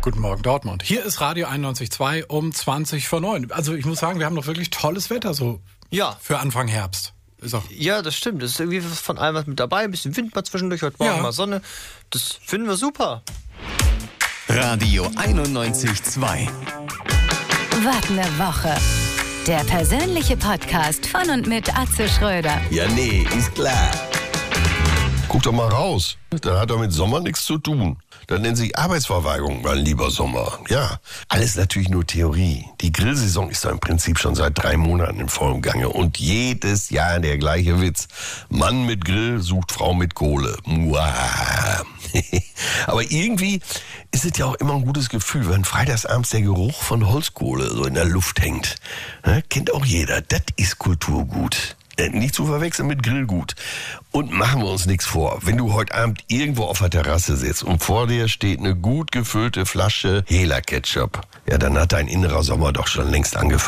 Guten Morgen, Dortmund. Hier ist Radio 91.2 um 20:09. Also ich muss sagen, wir haben doch wirklich tolles Wetter so für Anfang Herbst. Ja, das stimmt. Das ist irgendwie von allem was mit dabei. Ein bisschen Wind mal zwischendurch, heute Morgen mal Sonne. Das finden wir super. Radio 91.2. Was ne Woche. Der persönliche Podcast von und mit Atze Schröder. Ja, nee, ist klar. Guck doch mal raus. Das hat doch mit Sommer nichts zu tun. Das nennt sich Arbeitsverweigerung, mein lieber Sommer. Ja, alles natürlich nur Theorie. Die Grillsaison ist doch im Prinzip schon seit 3 Monaten in vollem Gange. Und jedes Jahr der gleiche Witz. Mann mit Grill sucht Frau mit Kohle. Muah. Aber irgendwie ist es ja auch immer ein gutes Gefühl, wenn freitagsabends der Geruch von Holzkohle so in der Luft hängt. Kennt auch jeder. Das ist Kulturgut. Nicht zu verwechseln mit Grillgut. Und machen wir uns nichts vor. Wenn du heute Abend irgendwo auf der Terrasse sitzt und vor dir steht eine gut gefüllte Flasche Hela Ketchup, ja, dann hat dein innerer Sommer doch schon längst angefangen.